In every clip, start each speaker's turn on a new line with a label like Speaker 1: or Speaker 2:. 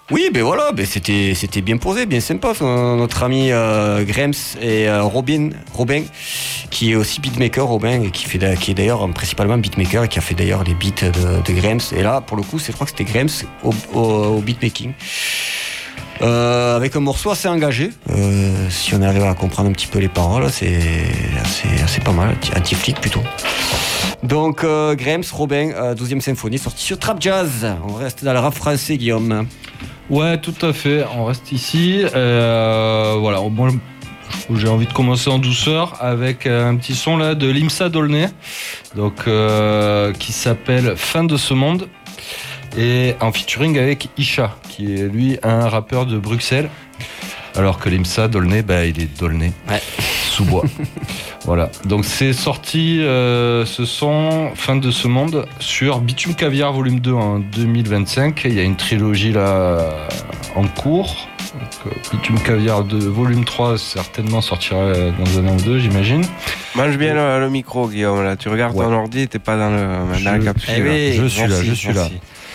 Speaker 1: Oui, ben voilà, c'était bien posé, bien sympa. Notre ami Grems et Robin, qui est aussi beatmaker, Robin, et qui est d'ailleurs principalement beatmaker et qui a fait d'ailleurs les beats de Grems. Et là, pour le coup, je crois que c'était Grems au beatmaking. Avec un morceau assez engagé. Si on arrive à comprendre un petit peu les paroles, c'est pas mal, anti-flic plutôt. Donc Grems, Robin, 12e symphonie, sortie sur Trap Jazz. On reste dans le rap français, Guillaume.
Speaker 2: Ouais, tout à fait, on reste ici. Voilà, moi, j'ai envie de commencer en douceur avec un petit son là de Limsa Dolnay, donc qui s'appelle Fin de ce monde, et en featuring avec Isha, qui est lui un rappeur de Bruxelles, alors que Limsa Dolnay, il est Dolnay,
Speaker 1: ouais.
Speaker 2: Sous bois. Voilà, donc c'est sorti ce son Fin de ce monde sur Bitume Caviar volume 2 en 2025. Il y a une trilogie là en cours. Donc, Bitume Caviar de volume 3 certainement sortira dans un an ou deux, j'imagine.
Speaker 3: Mange bien le micro, Guillaume, là. Tu regardes ton ordi, t'es pas dans la capsule.
Speaker 2: Je suis là.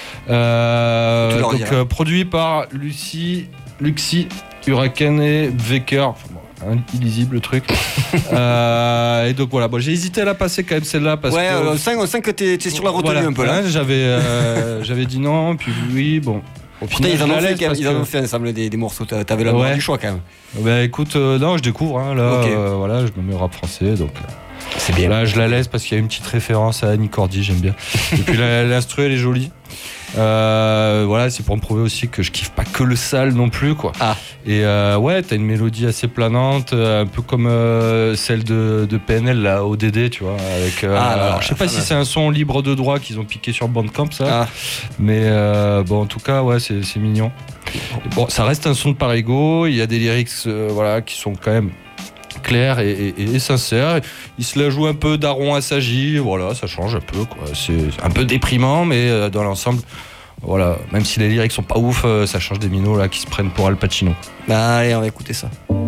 Speaker 2: Donc produit par Luxi, Huracan et Vecker. Illisible le truc. Et donc voilà, j'ai hésité à la passer quand même celle-là parce que
Speaker 1: on sent que t'es sur la retenue un peu là.
Speaker 2: J'avais dit non, puis oui, bon.
Speaker 1: Putain, ils en ont fait ensemble des morceaux. T'avais la droit du choix quand même.
Speaker 2: Écoute, non, je découvre. Là, voilà, je me mets au rap français, donc.
Speaker 1: C'est bien.
Speaker 2: Là, je la laisse parce qu'il y a une petite référence à Annie Cordy, j'aime bien. Et puis l'instru, elle est jolie. Voilà, c'est pour me prouver aussi que je kiffe pas que le sale non plus, quoi. Et t'as une mélodie assez planante, un peu comme celle de PNL là, ODD, tu vois. Avec, alors, je sais pas si c'est un son libre de droit qu'ils ont piqué sur Bandcamp, ça. Mais en tout cas, c'est mignon. Bon, ça reste un son de Parigo. Il y a des lyrics, qui sont quand même clair et sincère. Il se la joue un peu d'Aaron Assagi, voilà, ça change un peu, quoi. C'est un peu déprimant, mais dans l'ensemble, voilà, même si les lyrics sont pas ouf, ça change des minots là qui se prennent pour Al Pacino.
Speaker 1: Allez, on va écouter ça.